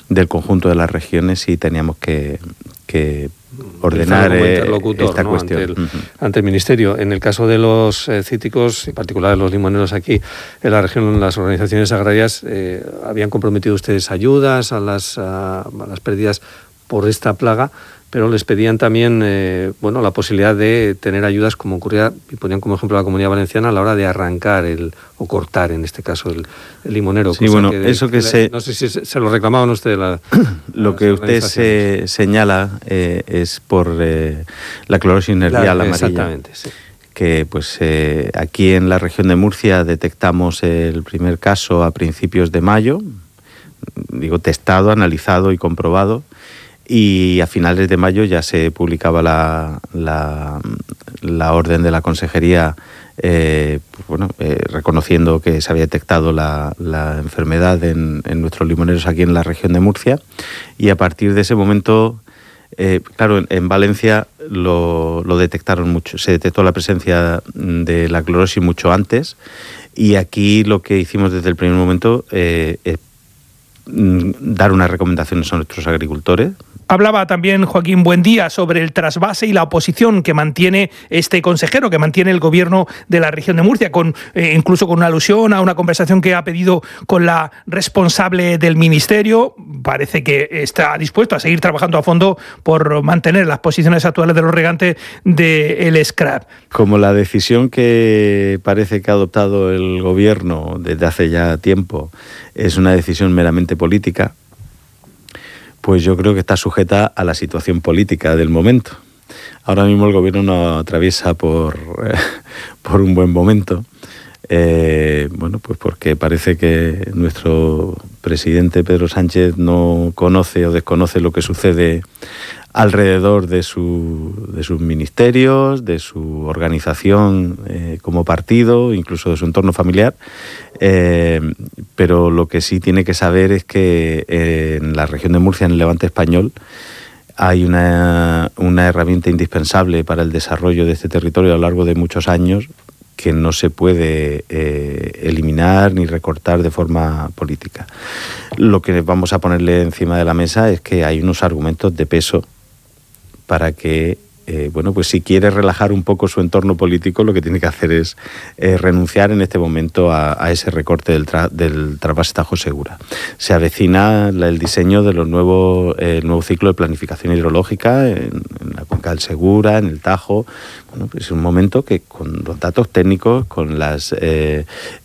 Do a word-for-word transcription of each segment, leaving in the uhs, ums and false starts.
del conjunto de las regiones y teníamos que, que ordenar eh, esta ¿no? cuestión. Ante el, uh-huh. ante el Ministerio. En el caso de los eh, cítricos, en particular de los limoneros aquí en la región, las organizaciones agrarias eh, habían comprometido ustedes ayudas a las, a, a las pérdidas por esta plaga, pero les pedían también eh, bueno, la posibilidad de tener ayudas, como ocurría, y ponían como ejemplo la Comunidad Valenciana, a la hora de arrancar el o cortar, en este caso, el, el limonero. Sí, bueno, que de, eso que, que se... No sé si se, se lo reclamaban ustedes. La, lo que usted se señala eh, es por eh, la clorosis nervial claro, amarilla. Exactamente, sí. Que pues eh, aquí en la región de Murcia detectamos el primer caso a principios de mayo, digo testado, analizado y comprobado, y a finales de mayo ya se publicaba la, la, la orden de la Consejería eh, pues bueno, eh, reconociendo que se había detectado la, la enfermedad en, en nuestros limoneros aquí en la región de Murcia, y a partir de ese momento, eh, claro, en, en Valencia lo, lo detectaron mucho, se detectó la presencia de la clorosis mucho antes, y aquí lo que hicimos desde el primer momento eh, es dar unas recomendaciones a nuestros agricultores. Hablaba también Joaquín Buendía sobre el trasvase y la oposición que mantiene este consejero, que mantiene el gobierno de la región de Murcia, con eh, incluso con una alusión a una conversación que ha pedido con la responsable del ministerio. Parece que está dispuesto a seguir trabajando a fondo por mantener las posiciones actuales de los regantes del scrap. Como la decisión que parece que ha adoptado el gobierno desde hace ya tiempo es una decisión meramente política, pues yo creo que está sujeta a la situación política del momento. Ahora mismo el gobierno no atraviesa por, eh, por un buen momento, eh, bueno, pues porque parece que nuestro presidente Pedro Sánchez no conoce o desconoce lo que sucede alrededor de, su, de sus ministerios, de su organización eh, como partido, incluso de su entorno familiar, eh, pero lo que sí tiene que saber es que eh, en la región de Murcia, en el Levante español, hay una, una herramienta indispensable para el desarrollo de este territorio a lo largo de muchos años que no se puede eh, eliminar ni recortar de forma política. Lo que vamos a ponerle encima de la mesa es que hay unos argumentos de peso para que, eh, bueno, pues si quiere relajar un poco su entorno político, lo que tiene que hacer es eh, renunciar en este momento a, a ese recorte del, tra del trasvase Tajo Segura. Se avecina la, el diseño de los nuevos, eh, el nuevo ciclo de planificación hidrológica en, en la cuenca del Segura, en el Tajo. Bueno, pues es un momento que con los datos técnicos, con las eh,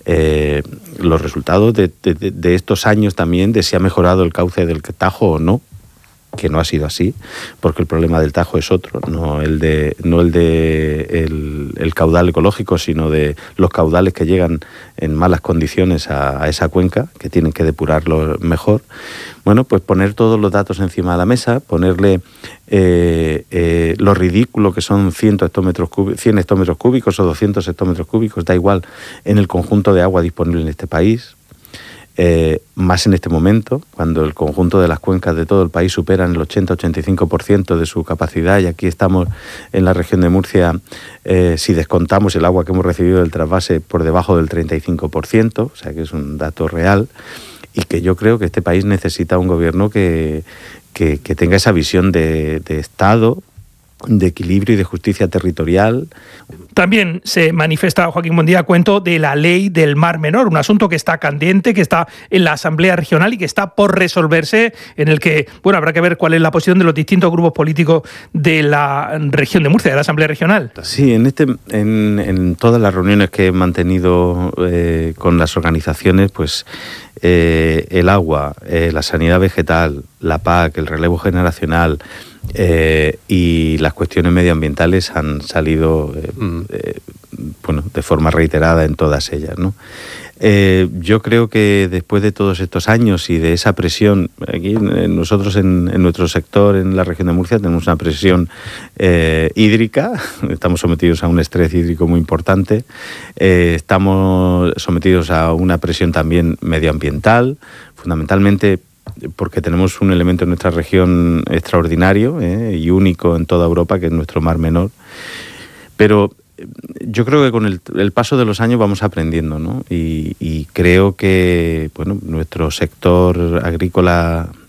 eh, los resultados de, de, de estos años también, de si ha mejorado el cauce del Tajo o no, que no ha sido así, porque el problema del Tajo es otro, no el de no el de el, el caudal ecológico, sino de los caudales que llegan en malas condiciones a, a esa cuenca, que tienen que depurarlo mejor. Bueno, pues poner todos los datos encima de la mesa, ponerle eh, eh, lo ridículo que son cien hectómetros cúbicos, cien hectómetros cúbicos o doscientos hectómetros cúbicos, da igual, en el conjunto de agua disponible en este país. Eh, más en este momento, cuando el conjunto de las cuencas de todo el país superan el ochenta a ochenta y cinco por ciento de su capacidad, y aquí estamos en la región de Murcia, eh, si descontamos el agua que hemos recibido del trasvase, por debajo del treinta y cinco por ciento, o sea que es un dato real, y que yo creo que este país necesita un gobierno que, que, que tenga esa visión de, de Estado, de equilibrio y de justicia territorial. También se manifiesta Joaquín Buendía a cuento de la ley del Mar Menor, un asunto que está candente, que está en la Asamblea Regional y que está por resolverse, en el que, bueno, habrá que ver cuál es la posición de los distintos grupos políticos de la región de Murcia, de la Asamblea Regional. Sí, en este, en, en todas las reuniones que he mantenido eh, con las organizaciones, pues eh, el agua, eh, la sanidad vegetal, la P A C, el relevo generacional, Eh, y las cuestiones medioambientales han salido eh, mm. eh, bueno, de forma reiterada en todas ellas, ¿no? Eh, yo creo que después de todos estos años y de esa presión, aquí nosotros en, en nuestro sector, en la región de Murcia, tenemos una presión eh, hídrica, estamos sometidos a un estrés hídrico muy importante, eh, estamos sometidos a una presión también medioambiental, fundamentalmente porque tenemos un elemento en nuestra región extraordinario eh, y único en toda Europa, que es nuestro Mar Menor. Pero yo creo que con el, el paso de los años vamos aprendiendo, ¿no? Y, y creo que bueno, nuestro sector agrícola